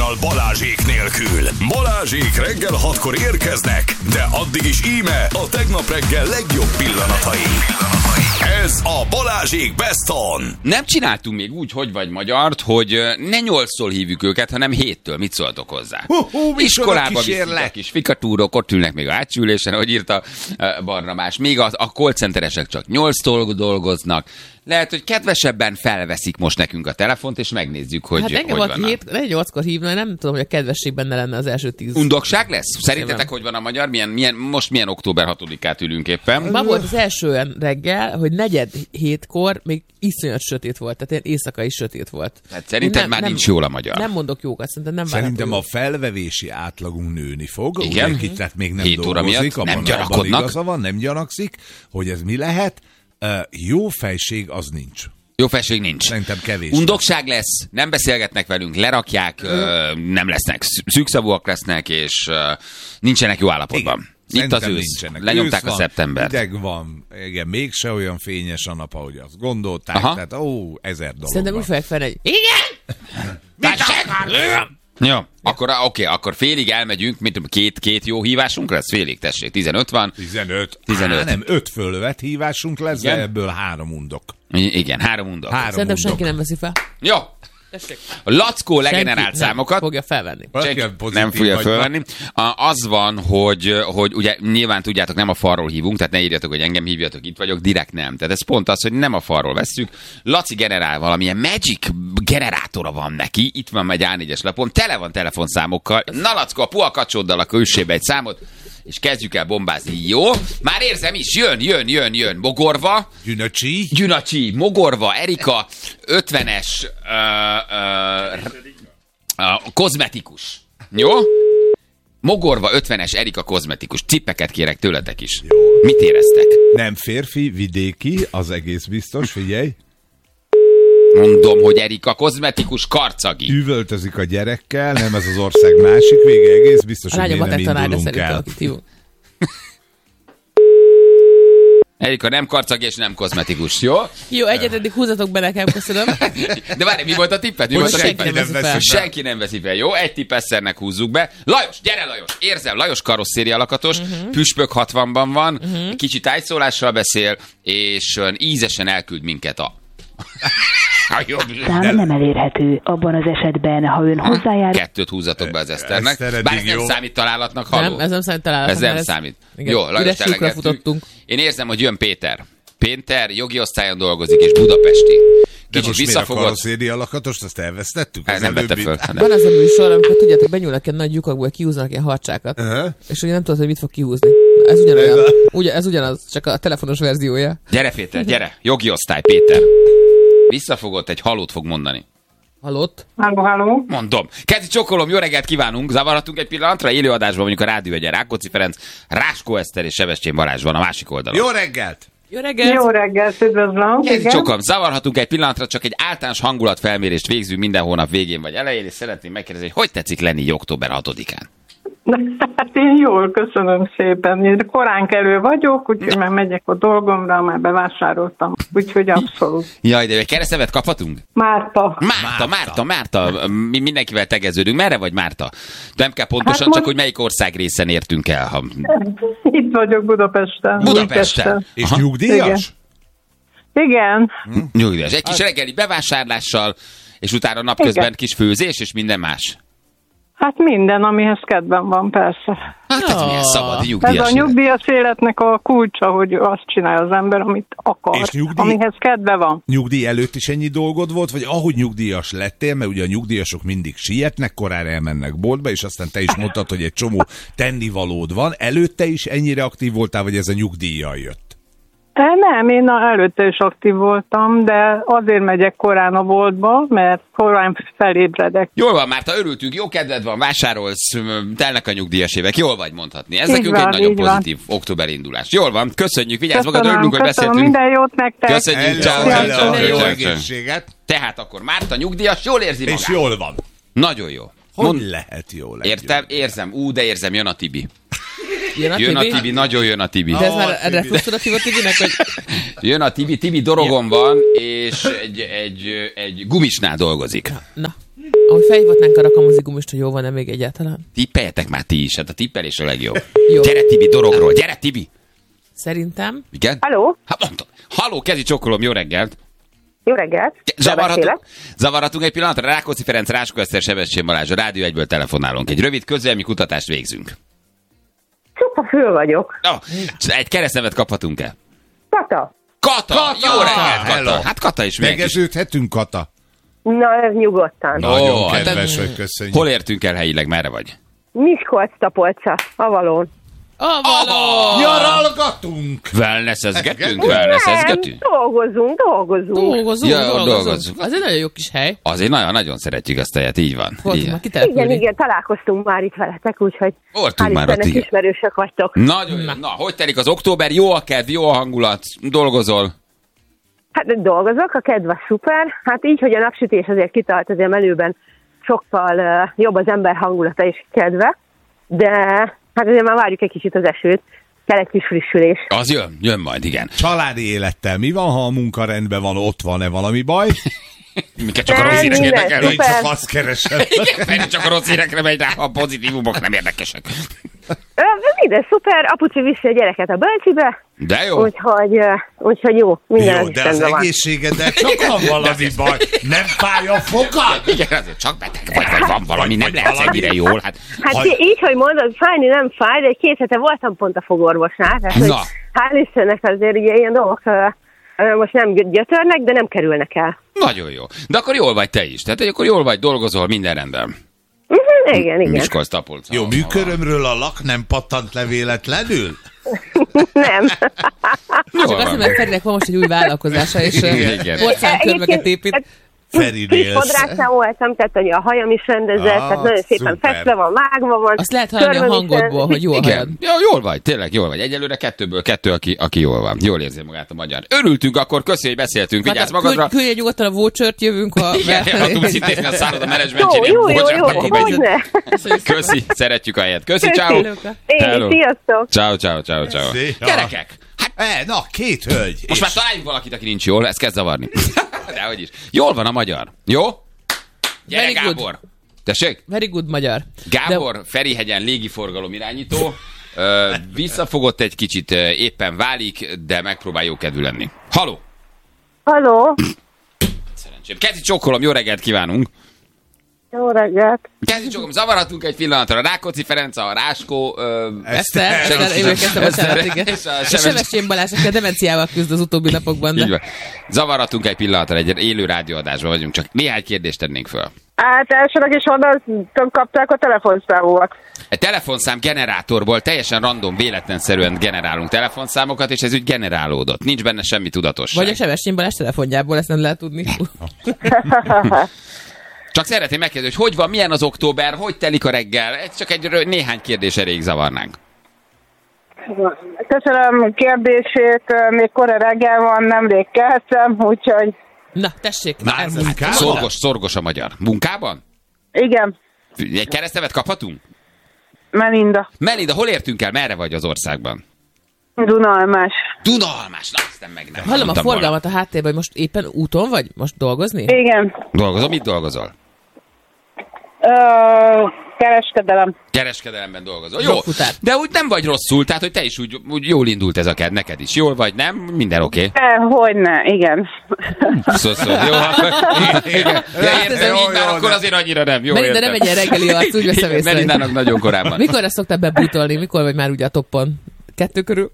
hajnal Balázsék nélkül. Balázsék reggel 6-kor érkeznek, de addig is íme a tegnap reggel legjobb pillanatai. Ez a Balázsék Best On. Nem csináltunk még úgy, hogy vagy magyart, hogy ne 8-tól hívjuk őket, hanem 7-től. Mit szóltok hozzá? Iskolába viszik a kis fikatúrok, ott ülnek még a átsülésen, ahogy írta Barnabás. Még a call centeresek csak 8-tól dolgoznak. Lehet, hogy kedvesebben felveszik most nekünk a telefont, és megnézzük, hogy hát hogy vannak. 8-kor hívna, nem tudom, hogy a kedvesség benne lenne az első 10. Undokság lesz? Szerintetek, hogy van a magyar? Most milyen október 6-át ülünk éppen? Ma volt az első olyan reggel, hogy 4:07-kor még iszonyat sötét volt, tehát ilyen éjszaka is sötét volt. Hát szerinted már nincs jól a magyar. Nem mondok jókat, szerintem nem Szerintem a felvevési átlagunk nőni fog. Igen? Ugye, tehát még nem 7 óra dolgozik, miatt nem gyanakodnak. Igaza van, nem gyanakszik, hogy ez mi lehet. Jó fejség az nincs. Jó felség nincs. Szerintem kevés. Undokság lesz, nem beszélgetnek velünk, lerakják, nem lesznek, szűkszavúak lesznek, és nincsenek jó állapotban. Igen. Itt az Szerintem ősz. nincsenek. Lenyomták Ősz a szeptembert. Ideg van, igen, mégse olyan fényes a nap, ahogy azt gondolták. Aha. Tehát 1000 dolog Szerintem van. úgy fogják fel, hogy igen! Jó, akkor félig elmegyünk, mint két jó hívásunk lesz, félig, tessék, 15 van. 15. 15. Nem, 5 fölvett hívásunk lesz, de ebből 3 undok. Igen, 3 undok. Szerintem senki nem veszi fel. Jó. Tessék. A Lackó legenerált Senki nem számokat. fogja felvenni. Senki pozitív nem fogja vagy fölvenni. Az van, hogy ugye nyilván tudjátok, nem a falról hívunk, tehát ne írjatok, hogy engem hívjatok, itt vagyok, direkt nem. Tehát ez pont az, hogy nem a falról vesszük. Laci generál valamilyen magic generátora van neki, itt van egy A4-es lapon, tele van telefonszámokkal. Na Lackó, a puha kacsóddal a külsébe egy számot, és kezdjük el bombázni. Jó? Már érzem is, jön. Mogorva. Gyünacsi, Mogorva, Erika, 50-es kozmetikus. Jó? Mogorva, 50-es Erika kozmetikus. Cippeket kérek tőletek is. Jó. Mit éreztek? Nem férfi, vidéki, az egész biztos, figyelj. Mondom, hogy Erika kozmetikus, karcagi. Üvöltözik a gyerekkel, nem ez az ország másik vége, egész biztos, hogy mi nem indulunk el. Erika nem karcagi és nem kozmetikus, jó? Jó, egyet húzatok be nekem, köszönöm. De várj, mi volt a tipped? Senki nem veszi fel. Jó, egy tippesszernek húzzuk be. Lajos, gyere Lajos! Érzem, Lajos karosszéria lakatos, püspök 60-ban van, kicsit tájszólással beszél, és ízesen elküld minket a... Szám nem elérhető. Abban az esetben, ha ön hozzájár... 2 húzatok be az Eszternek. Bár ez nem számít találatnak, halló? Nem, ez nem számít találatnak. Ez nem számít. Igen. Jó, Lajos, futottunk. Én érzem, hogy jön Péter. Péter jogi osztályon dolgozik, és budapesti. De most miért a karosszéria lakatost, azt elvesztettük? Nem vette föl. Van az a műsor, amikor tudjátok, benyúlnak ilyen nagy lyukakból, kihúznak ilyen harcsákat. És ugye nem tudod, hogy mit fog kihúzni. Ez ugyanolyan. Ez ugyanaz, csak a telefonos verziója. Gyere Péter, gyere. Jogi osztály, Péter. Visszafogott, egy halót fog mondani. Halott? Halló. Mondom. Kezi csokolom, jó reggelt kívánunk. Zavarhatunk egy pillanatra? Élőadásban mondjuk a rádió egyen Rákóczi Ferenc, Ráskó Eszter és Sebestyén Balázs van a másik oldalon. Jó reggelt! Jó reggelt! Jó reggelt, üdvözlöm. Kezi csokolom, zavarhatunk egy pillanatra, csak egy általános hangulatfelmérést végzünk minden hónap végén vagy elején, és szeretném megkérdezni, hogy tetszik lenni október 6-án? Hát én jól, köszönöm szépen. Én korán kelő vagyok, úgyhogy már megyek a dolgomra, már bevásároltam. Úgyhogy abszolút. Jaj, de egy keresztnevet kaphatunk? Márta. Mi mindenkivel tegeződünk. Merre vagy Márta? Nem kell pontosan, Hát csak hogy melyik ország részen értünk el. Ha... Itt vagyok Budapesten. Budapesten. És nyugdíjas? Igen. Nyugdíjas. Egy kis reggeli bevásárlással, és utána napközben kis főzés, és minden más. Hát minden, amihez kedvem van, persze. Hát ez milyen szabad nyugdíjas Ez a élet. nyugdíjas életnek a kulcsa, hogy azt csinálja az ember, amit akar, És amihez kedve van. Nyugdíj előtt is ennyi dolgod volt, vagy ahogy nyugdíjas lettél, mert ugye a nyugdíjasok mindig sietnek, korán elmennek boltba, és aztán te is mondtad, hogy egy csomó tennivalód van. Előtte is ennyire aktív voltál, vagy ez a nyugdíjjal jött? Nem, én előtte is aktív voltam, de azért megyek korán a boltba, mert korán felébredek. Jól van, Márta, örültünk, jó kedved van, vásárolsz, telnek a nyugdíjas évek, jól vagy mondhatni. Ez nekünk egy nagyon pozitív október indulás. Jól van, köszönjük, vigyázz magad, örülünk, hogy beszéltünk. Minden jót nektek. Köszönjük, Jó egészséget. Tehát akkor Márta nyugdíjas, jól érzi magát. És jól van. Nagyon jó. Hogy lehet jól? Értem, érzem, de érzem, jön a Tibi. Jön a Tibi, nagyon jön a Tibi. De ez már refluxodat hívott Tibinek, hogy... Jön a Tibi dorogon van, és egy gumisnál dolgozik. Na. Ahogy felhívhatnánk a rakamuzigumist, hogy jó van-e még egyáltalán? Tippeljetek már ti is, hát a tippelés a legjobb. Jó. Gyere Tibi, dorogról, gyere Tibi! Szerintem. Igen? Halló? Hát mondtam. Halló, Kezi csokolom, jó reggelt! Jó reggelt. Zavarhatunk egy pillanatra? Rákóczi Ferenc, Ráskó Eszter, Sebestyén Balázs, a Rádió 1-ből telefonálunk. Egy rövid közélmi kutatást végzünk. Csupa fül vagyok. Egy keresztnevet kaphatunk-e? Kata. Kata! Jó reggelt, Hello. Kata! Hát Kata is még. Tegeződhetünk, Kata? Na, ez nyugodtan. Nagyon hát kedves, hogy köszönjük. Hol értünk el helyileg, merre vagy? Miskolc-Tapolca, Avalon. Nyaralgatunk! Wellnessezgetünk? Nem, dolgozunk. Ja, dolgozunk. Az egy nagyon jó kis hely. Azért nagyon-nagyon szeretjük ezt a helyet, így van. Voltunk Így már van. kitelepülni. Igen, találkoztunk már itt veletek, úgyhogy Voltunk hál' már ott, Istennek igen. ismerősök vagytok. Nagyon jó. Na, hogy telik az október? Jó a kedv, jó a hangulat, dolgozol? Hát dolgozok, a kedv a szuper. Hát így, hogy a napsütés azért kitart, azért melőben sokkal jobb az ember hangulata és kedve, de hát azért már várjuk egy kicsit az esőt. Kell egy kis frissülés. Az jön majd, igen. Családi élettel mi van, ha a munkarendben van, ott van-e valami baj? Minket csak a Nem, rossz hírek minden érdekel. Én szuper. csak azt keresem. Igen, Feri csak a rossz hírekre megy rá, a pozitívumok nem érdekesek. Minden szuper, apuci viszi a gyereket a bölcsibe, De jó. úgyhogy jó, minden Jó, az de az rendben van. egészségeddel csak van valami baj. Nem fáj a fogad? Igen, azért csak beteg vagy van valami, nem lehet ennyire jól. Hát, Hát így, hogy mondod, fájni nem fáj, de 2 hete voltam pont a fogorvosnál, tehát hogy Na. hál' Istennek azért ugye ilyen dolgok most nem gyötörnek, de nem kerülnek el. nagyon jó. De akkor jól vagy te is. Tehát akkor jól vagy, dolgozol, minden rendben. Igen. Miskolc-Tapolca. Jó, műkörömről a lak nem pattant le véletlenül? Nem. Jól Csak azt, van. mert Ferinek van most egy új vállalkozása, és Igen. porcelánkörbeket épít. Feridélsz. Fodrásznál voltam, tehát hogy a hajam is rendezett, tehát nagyon szépen szuper. festve van, vágva van. Azt lehet hallani a körmöm is hangodból, hogy jó a hajad. Igen. Ja, jól vagy, tényleg jól vagy. Egyelőre 2-ből 2, aki jól van. Jól érzi magát a magyar. Örültünk akkor, köszi, hogy beszéltünk. Vigyázz magadra. Küldj nyugodtan a vouchert, jövünk, ha... Igen, ha tudsz intézni a szálloda menedzsmentjénél. Jó, Bocsánat, akkor megyünk. hogyne. Köszi, szeretjük a helyet. Köszi, ciao. Én is, sziasztok. Ciao. Szia. Gyerekek, hát Na, 2 hölgy. most már találjunk valakit, aki nincs jól, ez kezd zavarni. Dehogy is. Jól van a magyar. Jó? Gyere, Very good. Gábor. Tessék? Very good magyar. Gábor, Ferihegyen légiforgalom irányító. Visszafogott egy kicsit, éppen válik, de megpróbál jó kedvű lenni. Haló! Halló, Szerencsém. Kezi csókolom, jó reggelt kívánunk! jó reggelt. Kezi csókolom, zavarhatunk egy pillanatra. Rákóczi Ferenc, a Ráskó... Eszter, ő kezdte bocsánat, igen. És a És Sebestyén Balázs, aki a demenciával küzd az utóbbi napokban, Így de... van. Zavarhatunk egy pillanatra, egy élő rádióadásban vagyunk, csak néhány kérdést tennénk föl. Hát elsőleg is honnan kapták a telefonszámomat. Egy telefonszám generátorból teljesen random, véletlenszerűen generálunk telefonszámokat, és ez úgy generálódott. Nincs benne semmi tudatosság. Vagy a Sebestyén Balázs telefonjából, ezt nem lehet tudni. Csak szeretném megkérdezni, hogy van, milyen az október, hogy telik a reggel? Ez csak néhány kérdés erejéig zavarnánk. Köszönöm a kérdését, még kora reggel van, nemrég keltem, úgyhogy Na, tessék. Már ez az. munkában? Szorgos a magyar. Munkában? igen, Egy keresztnevet kaphatunk? Melinda, hol értünk el? Merre vagy az országban? Dunalmás. Dunalmás, na, aztán meg nem. Hallom a mondtam forgalmat a háttérben, hogy most éppen úton vagy? Most dolgozni? Igen, volna. Dolgozol? Mit dolgozol? kereskedelem. Kereskedelemben dolgozol. Jó, Drogfutár. de úgy nem vagy rosszul, tehát hogy te is úgy jól indult ez a kedv, neked is. Jól vagy, nem? Minden oké. Hogyne, igen. Szó. Jó, akkor... Igen. Ja, értem, így már akkor azért annyira nem. Jó, Melinda nem értem. egy ilyen reggeli arc, úgy veszem észre. Melindának nagyon korábban. Mikor ezt szoktál bebútolni? Mikor vagy már ugye a toppon? 2 körül?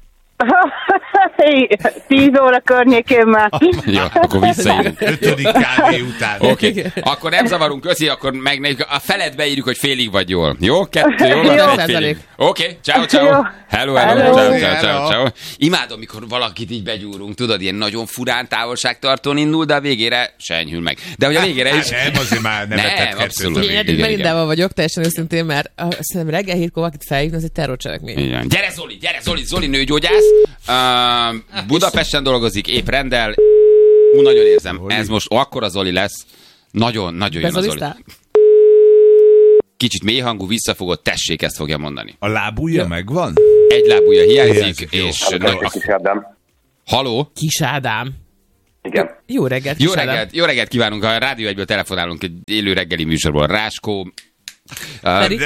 10 óra környékén már. Jó, akkor visszaírunk. 5. kávé után. Oké, akkor nem zavarunk, köszi, akkor meg a feled beírjuk, hogy félig vagy jól. Jó? 2 jól van, Jó. 1 félig. Oké, ciao. Jó. Hello. Ciao. Imádom, mikor valakit így begyúrunk, tudod, ilyen nagyon furán távolságtartón indul, de a végére se enyhül meg. De hogy a végére is... Nem, azért már nem Nem, abszolút. Én eddig Melindával vagyok, teljesen őszintén, mert szerintem reggel 7-kor valakit felhívni, az egy terrorcselekmény. Igen. Gyere Zoli, nőgyógyász. Budapesten dolgozik, épp rendel. Nagyon érzem, ez most akkora Zoli lesz. Nagyon jön a Zoli. Bezolisztál? Kicsit mélyhangú, visszafogott, tessék, ezt fogja mondani. A lábujja megvan? Egy lábúja hiányzik, Hiányzik, jó. és... Kis Ádám. Haló? Kis Ádám. Igen. Jó reggelt, Jó Kis Ádám. reggelt, jó reggelt kívánunk, a Rádió 1-ből telefonálunk egy élő reggeli műsorból. Ráskó, Feri?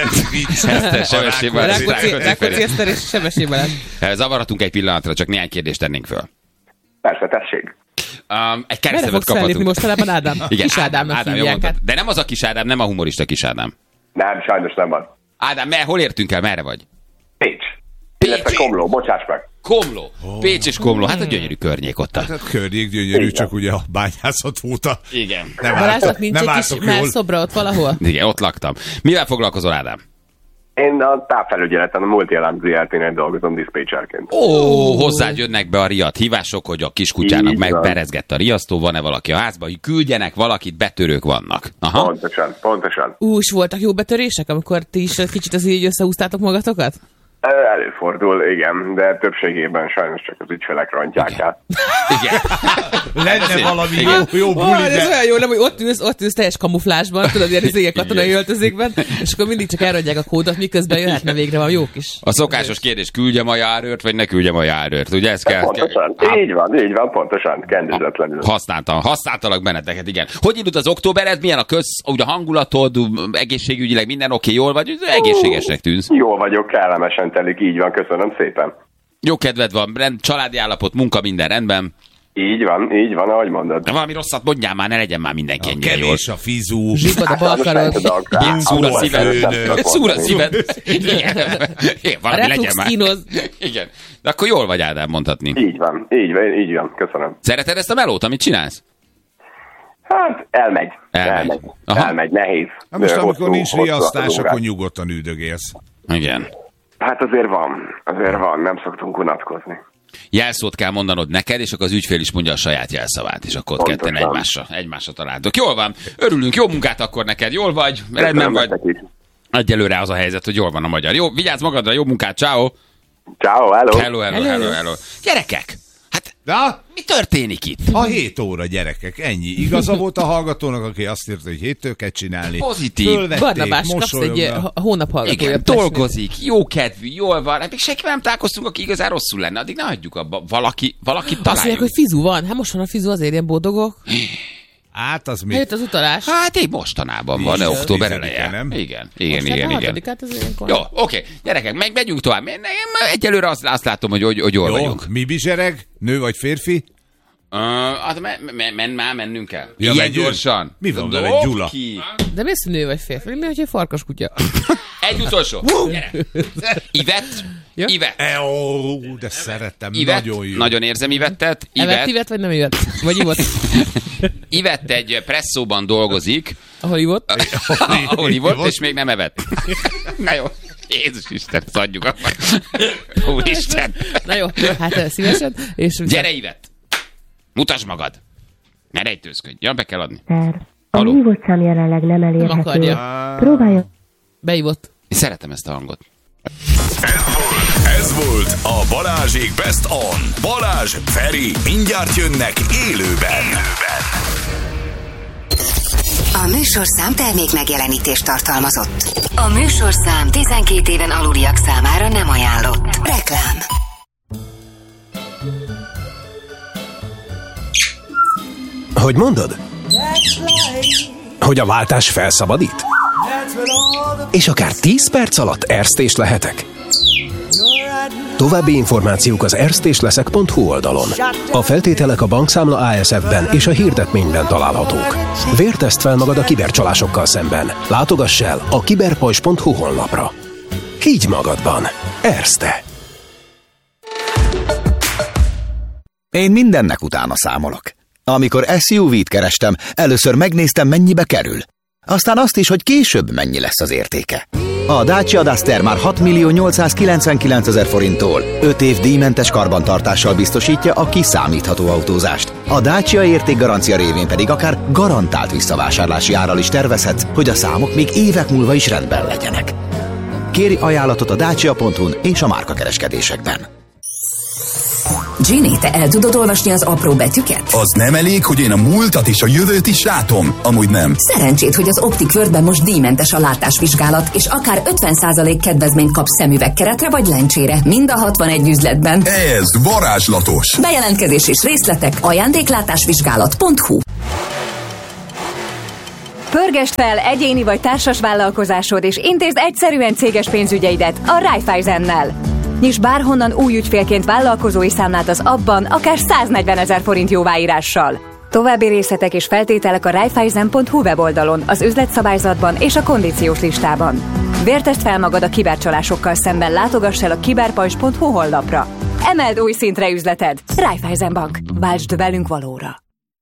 Rákóczi Eszter és Sebessé Balázs. Zavaratunk egy pillanatra, csak néhány kérdést tennénk föl. Persze, tessék. Egy Merre keresztemet fogsz fellépni kaphatunk. mostanában, Ádám? Igen, Kis Ádámnak Ádám, jól hívják. mondtad. Hát. De nem az a Kis Ádám, nem a humorista Kis Ádám. Nem, sajnos nem van. Ádám, hol értünk el, merre vagy? Pécs. Illetve Komló, bocsáss meg. Komló. Pécs és Komló. Hát a gyönyörű környék ott. Hát környék gyönyörű, csak ugye a bányászat óta. Igen. Balázsnak nincs egy kis melszobra ott valahol? Igen, ott laktam. Mivel foglalkozol, Ádám? Én a távfelügyeleten, a Multi-Alarm ZRT-nél dolgozom diszpécserként. Hozzád jönnek be a riadt hívások, hogy a kiskutyának Így van. megberezgett a riasztó, van-e valaki a házban, hogy küldjenek valakit, betörők vannak. Aha. Pontosan. És voltak jó betörések, amikor ti is kicsit az így összehúztátok magatokat? Előfordul, igen, de többségében sajnos csak az ügyfelek rontják át. Igen. Lenne valami Igen. jó buli, Ez de... olyan jó, nem, hogy ott ülsz teljes kamuflásban, tudod, ilyen izége katonai öltözékben, és akkor mindig csak elradják a kódot, miközben jöhetne végre van jó kis. A szokásos kérdés, küldjem a járőrt, vagy ne küldjem a járőrt, ugye? Ez kell. Pontosan, így van, pontosan, kendőzetlenül. Használtalak benneteket, igen. Hogy indult az októbered, milyen a a hangulatod, egészségügyileg minden oké, jól vagy, egészségesnek tűnsz. Jól vagyok, kellemesen telik, így van, köszönöm szépen. Jó kedved van, családi állapot, munka, minden rendben. Így van, ahogy mondod. De valami rosszat mondjál már, ne legyen már mindenki A ennyire jól. kevés a fizú. Zsibbad a balkarod. Szúr a szíved. Szúr a szíved. Igen, valami legyen Reflux már. kínoz. Igen. De akkor jól vagy, Ádám, mondhatni. Így van, köszönöm. Szereted ezt a melót, amit csinálsz? Hát, elmegy. Aha. Elmegy, nehéz. Na most, amikor Hosszú- nincs hosszú riasztás, az akkor órák. nyugodtan üldögélsz. Igen. Hát azért van, nem szoktunk unatkozni. Jelszót kell mondanod neked, és akkor az ügyfél is mondja a saját jelszavát, és akkor ott Pontosan. ketten egymásra találtok. Jól van, örülünk, jó munkát akkor neked, jól vagy, rendben vagy. Nektek is. Egyelőre az a helyzet, hogy jól van a magyar. Jó, vigyázz magadra, jó munkát, ciao. Ciao, hello. Hello. Gyerekek, hát Na, mi történik itt? a 7 óra, gyerekek, ennyi. Igaza volt a hallgatónak, aki azt írta, hogy 7-től kell csinálni. Pozitív. Fölvették, Barnabás, kapsz egy mosolyognak. hónap hallgatója. Igen, dolgozik, jó kedvű, jól van. Hát még senki nem találkoztunk, aki igazán rosszul lenne. Addig ne hagyjuk abba. Valaki Azt mondják, találjuk. hogy fizu van. Hát most van a fizu, azért ilyen boldogok. Hát az még... Eljött az utalás. Hát így mostanában van, Nincs, október 10-e, eleje. nem? Igen. Hát ez ilyenkor. Jó, oké. Gyerekek, megyünk tovább. Én egyelőre azt látom, hogy jól Jó, vagyunk. mi bizsereg? Nő vagy férfi? Hát mennünk kell. Ja, Ilyen megyünk? gyorsan. Mi van vele, Dobd Gyula? ki. De mész nő vagy férfi? Mi, hogy egy farkas kutya? Egy utolsó. Gyere. Ivett. Ja? Ivett. Ó, de szeretem, Ivett. nagyon jó. Nagyon érzem Ivettet. Evett, ivett, vagy nem ivett? Vagy ivott? Ivett egy presszóban dolgozik, Ahol ivott? ahol ivott, és még nem evett. Na jó. Jézus Isten, szadjuk akkor. Úristen. Na jó, hát szívesen. És Gyere, Ivett. Mutasd magad. Ne rejtőzködj. Ja, be kell adni. A Haló. hívott szám jelenleg nem elérhető. akarja. Próbáljon. Beivott. Én szeretem ezt a hangot. Ez volt a Balázsék Best On. Balázs, Feri, mindjárt jönnek élőben. A műsorszám termék megjelenítést tartalmazott. A műsorszám 12 éven aluliak számára nem ajánlott. Reklám. Hogy mondod? Hogy a váltás felszabadít? És akár 10 perc alatt erztés lehetek? További információk az erztésleszek.hu oldalon. A feltételek a bankszámla ASF-ben és a hirdetményben találhatók. Vértezd fel magad a kibercsalásokkal szemben. Látogass el a kiberpajzs.hu honlapra. Higgy magadban. Erzte. Én mindennek utána számolok. Amikor SUV-t kerestem, először megnéztem, mennyibe kerül. Aztán azt is, hogy később mennyi lesz az értéke. A Dacia Duster már 6.899.000 forinttól 5 év díjmentes karbantartással biztosítja a kiszámítható autózást. A Dacia értékgarancia révén pedig akár garantált visszavásárlási árral is tervezhetsz, hogy a számok még évek múlva is rendben legyenek. Kéri ajánlatot a dacia.hu-n és a márkakereskedésekben. Ginny, te el tudod olvasni az apró betűket? Az nem elég, hogy én a múltat és a jövőt is látom? Amúgy nem. Szerencsét, hogy az Optic Worldben most díjmentes a látásvizsgálat, és akár 50% kedvezményt kapsz szemüvegkeretre vagy lencsére. Mind a 61 üzletben. Ez varázslatos. Bejelentkezés és részletek ajándéklátásvizsgálat.hu. Pörgesd fel egyéni vagy társas vállalkozásod, és intézd egyszerűen céges pénzügyeidet a Raiffeisennel. Nyiss bárhonnan új ügyfélként vállalkozói számlát az appban, akár 140 000 forint jóváírással. További részletek és feltételek a raiffeisen.hu weboldalon, az üzletszabályzatban és a kondíciós listában. Vértesd fel magad a kibercsalásokkal szemben, látogass el a kiberpajzs.hu honlapra. Emeld új szintre üzleted. Raiffeisen Bank. Váltsd velünk valóra.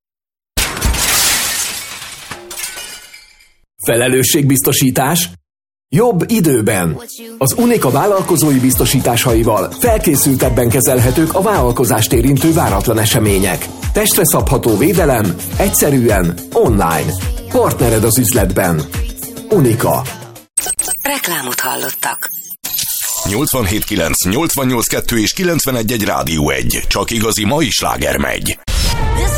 Felelősségbiztosítás? Jobb időben. Az Unica vállalkozói biztosításaival felkészültebben kezelhetők a vállalkozást érintő váratlan események. Testre szabható védelem, egyszerűen, online. Partnered az üzletben. Unica. Reklámot hallottak. 87.9, 88.2 és 91.1 Rádió 1. Csak igazi mai sláger megy.